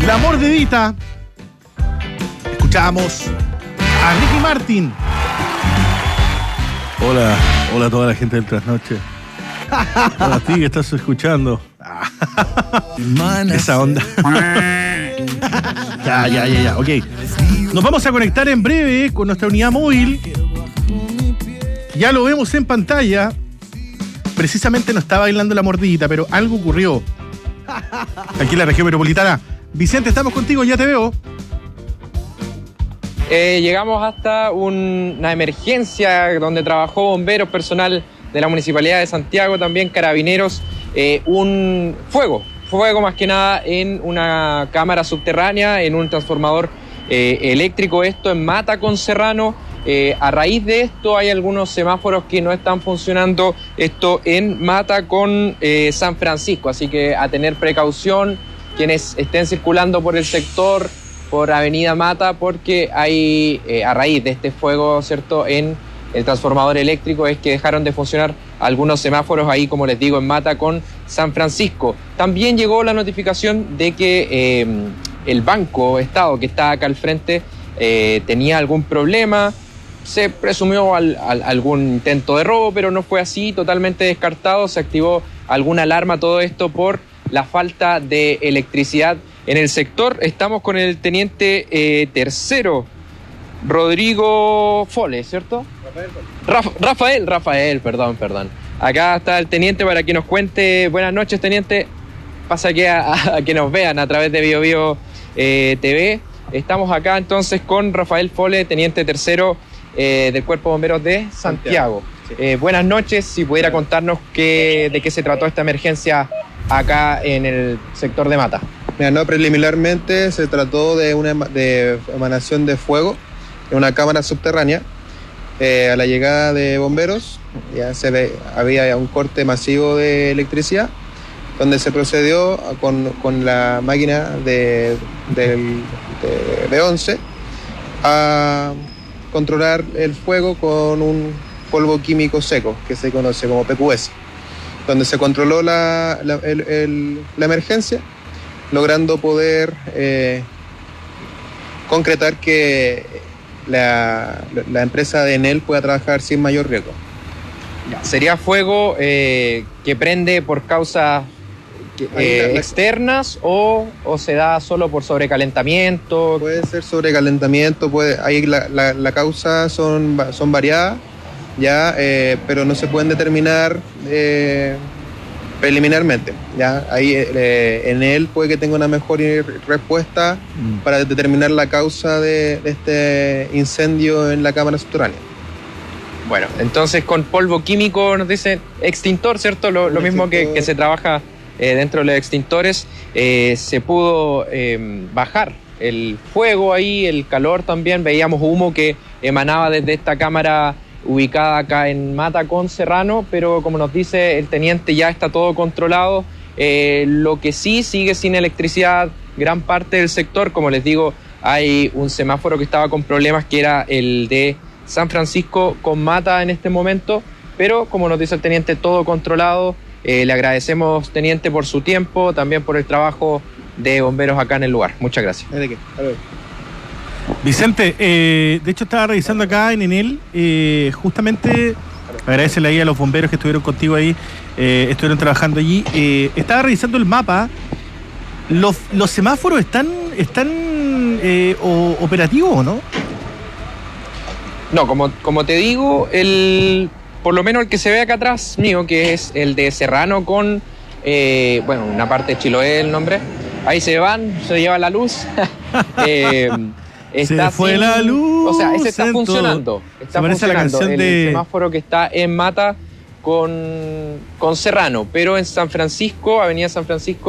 La mordidita. Escuchamos a Ricky Martin. Hola a toda la gente del Trasnoche. Hola a ti que estás escuchando. Esa onda. Ya, ok. Nos vamos a conectar en breve con nuestra unidad móvil. Ya lo vemos en pantalla. Precisamente no estaba bailando la mordidita, pero algo ocurrió aquí en la región metropolitana. Vicente, estamos contigo, ya te veo. Llegamos hasta una emergencia donde trabajó bomberos, personal de la Municipalidad de Santiago, también carabineros, un fuego más que nada en una cámara subterránea, en un transformador eléctrico, esto en Mata con Serrano. A raíz de esto hay algunos semáforos que no están funcionando, esto en Mata con San Francisco, así que a tener precaución quienes estén circulando por el sector, por Avenida Mata, porque hay, a raíz de este fuego, ¿cierto?, en el transformador eléctrico, es que dejaron de funcionar algunos semáforos ahí, como les digo, en Mata con San Francisco. También llegó la notificación de que el Banco Estado, que está acá al frente, tenía algún problema. Se presumió algún intento de robo, pero no fue así, totalmente descartado. Se activó alguna alarma, todo esto por la falta de electricidad en el sector. Estamos con el teniente tercero, Rodrigo Fole, ¿cierto? Rafael, perdón. Acá está el teniente para que nos cuente. Buenas noches, teniente. Pasa que a que nos vean a través de BioBio TV. Estamos acá entonces con Rafael Fole, teniente tercero del Cuerpo de Bomberos de Santiago. Sí. Buenas noches, si pudiera contarnos de qué se trató esta emergencia acá en el sector de Mata. Mira, no, preliminarmente se trató de una emanación de fuego en una cámara subterránea. A la llegada de bomberos había un corte masivo de electricidad, donde se procedió con la máquina de 11 a controlar el fuego con un polvo químico seco que se conoce como PQS, donde se controló la emergencia, logrando poder concretar que la empresa de Enel pueda trabajar sin mayor riesgo. ¿Sería fuego que prende por causas externas o se da solo por sobrecalentamiento? Puede ser sobrecalentamiento, ahí la causa son variadas, ya, pero no se pueden determinar preliminarmente. Ya, ahí Enel puede que tenga una mejor respuesta para determinar la causa de este incendio en la cámara subterránea. Bueno, entonces con polvo químico nos dicen extintor, ¿cierto? Lo mismo que se trabaja dentro de los extintores. Se pudo bajar el fuego ahí, el calor también. Veíamos humo que emanaba desde esta cámara ubicada acá en Mata con Serrano, pero como nos dice el teniente, ya está todo controlado. Lo que sí sigue sin electricidad gran parte del sector. Como les digo, hay un semáforo que estaba con problemas, que era el de San Francisco con Mata en este momento, pero como nos dice el teniente, todo controlado. Le agradecemos, teniente, por su tiempo, también por el trabajo de bomberos acá en el lugar. Muchas gracias. ¿De qué? Vicente, de hecho estaba revisando acá en Enel, justamente agradecerle ahí a los bomberos que estuvieron contigo ahí, estuvieron trabajando allí. Estaba revisando el mapa. Los semáforos están operativos, ¿no? No, como te digo, por lo menos el que se ve acá atrás mío, que es el de Serrano con, una parte de Chiloé el nombre, ahí se lleva la luz. Se fue la luz. O sea, ese está funcionando. Está funcionando el semáforo que está en Mata con Serrano, pero en San Francisco, Avenida San Francisco,